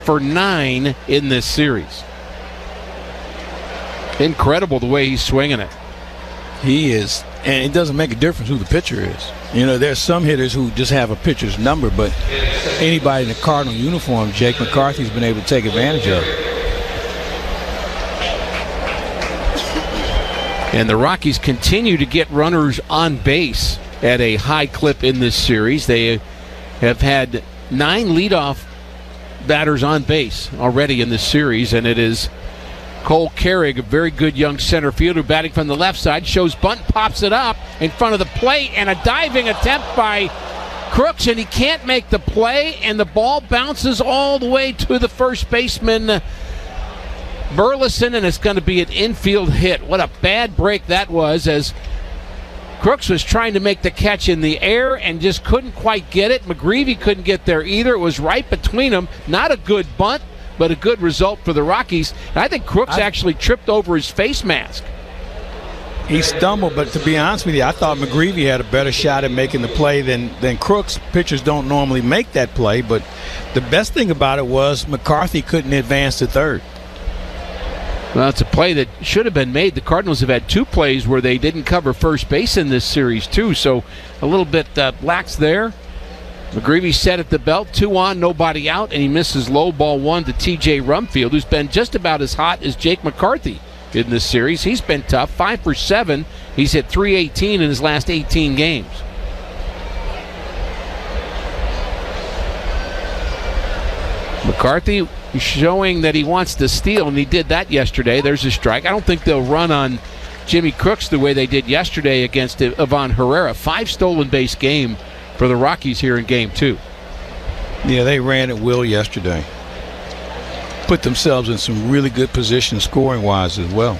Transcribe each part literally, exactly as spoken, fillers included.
for nine in this series. Incredible the way he's swinging it. He is, and it doesn't make a difference who the pitcher is. You know, there's some hitters who just have a pitcher's number, but anybody in the Cardinal uniform, Jake McCarthy's been able to take advantage of it. And the Rockies continue to get runners on base at a high clip in this series. They have had nine leadoff batters on base already in this series, and it is Cole Carrig, a very good young center fielder, batting from the left side, shows bunt, pops it up in front of the plate, and a diving attempt by Crooks, and he can't make the play, and the ball bounces all the way to the first baseman, Burleson, and it's going to be an infield hit. What a bad break that was, as Crooks was trying to make the catch in the air and just couldn't quite get it. McGreevy couldn't get there either. It was right between them. Not a good bunt, but a good result for the Rockies. And I think Crooks I, actually tripped over his face mask. He stumbled, but to be honest with you, I thought McGreevy had a better shot at making the play than, than Crooks. Pitchers don't normally make that play, but the best thing about it was McCarthy couldn't advance to third. Well, it's a play that should have been made. The Cardinals have had two plays where they didn't cover first base in this series, too, so a little bit uh, lax there. McGreevy set at the belt, two on, nobody out, and he misses low, ball one to T J Rumfield, who's been just about as hot as Jake McCarthy in this series. He's been tough, five for seven. He's hit three eighteen in his last eighteen games. McCarthy showing that he wants to steal, and he did that yesterday. There's a strike. I don't think they'll run on Jimmy Crooks the way they did yesterday against Ivan Herrera. Five stolen base game for the Rockies here in game two. Yeah, they ran at will yesterday. Put themselves in some really good position scoring-wise as well.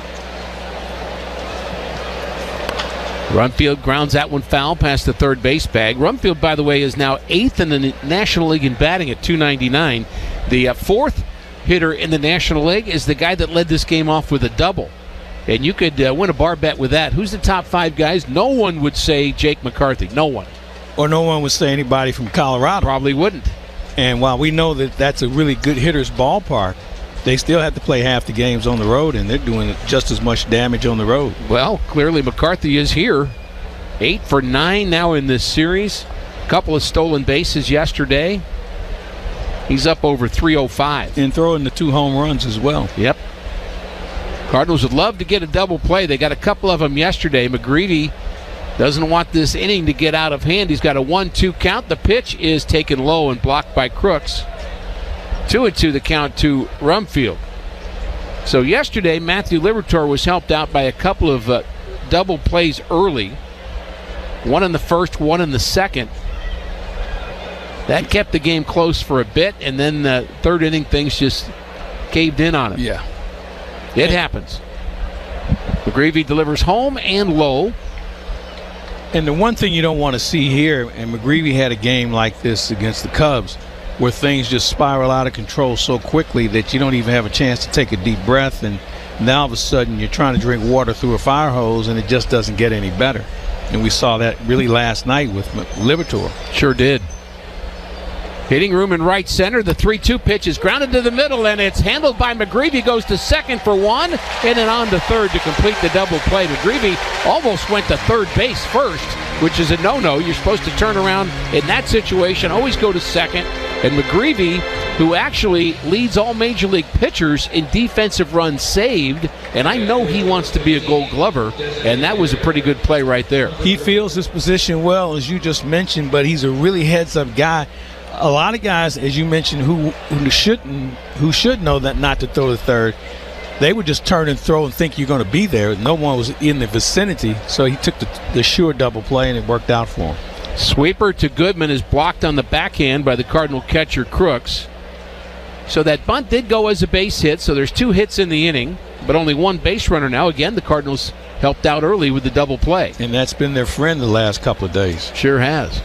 Rumfield grounds that one foul past the third base bag. Rumfield, by the way, is now eighth in the National League in batting at two ninety-nine. The uh, fourth hitter in the National League is the guy that led this game off with a double. And you could uh, win a bar bet with that. Who's the top five guys? No one would say Jake McCarthy. No one. Or no one would say anybody from Colorado. Probably wouldn't. And while we know that that's a really good hitter's ballpark, they still have to play half the games on the road, and they're doing just as much damage on the road. Well, clearly McCarthy is here. Eight for nine now in this series. A couple of stolen bases yesterday. He's up over three oh five. And throwing the two home runs as well. Yep. Cardinals would love to get a double play. They got a couple of them yesterday. McGreevy doesn't want this inning to get out of hand. He's got a one two count. The pitch is taken low and blocked by Crooks. Two and two the count to Rumfield. So yesterday, Matthew Liberatore was helped out by a couple of uh, double plays early. One in the first, one in the second. That kept the game close for a bit, and then the third inning, things just caved in on it. Yeah. It happens. McGreevy delivers home and low. And the one thing you don't want to see here, and McGreevy had a game like this against the Cubs, where things just spiral out of control so quickly that you don't even have a chance to take a deep breath, and now all of a sudden you're trying to drink water through a fire hose and it just doesn't get any better. And we saw that really last night with Liberatore. Sure did. Hitting room in right center. The three two pitch is grounded to the middle, and it's handled by McGreevy. Goes to second for one, and then on to third to complete the double play. McGreevy almost went to third base first, which is a no-no. You're supposed to turn around in that situation, always go to second. And McGreevy, who actually leads all Major League pitchers in defensive runs saved, and I know he wants to be a Gold Glover, and that was a pretty good play right there. He feels his position well, as you just mentioned, but he's a really heads-up guy. A lot of guys, as you mentioned, who who shouldn't, who should know that not to throw the third, they would just turn and throw and think you're going to be there. No one was in the vicinity, so he took the, the sure double play, and it worked out for him. Sweeper to Goodman is blocked on the backhand by the Cardinal catcher Crooks. So that bunt did go as a base hit, so there's two hits in the inning, but only one base runner now. Again, the Cardinals helped out early with the double play. And that's been their friend the last couple of days. Sure has.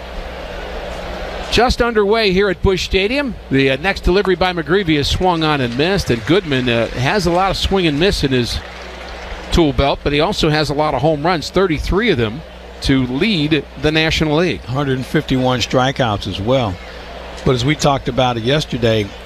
Just underway here at Busch Stadium. The uh, next delivery by McGreevy is swung on and missed, and Goodman uh, has a lot of swing and miss in his tool belt, but he also has a lot of home runs, thirty-three of them, to lead the National League. one hundred fifty-one strikeouts as well. But as we talked about it yesterday,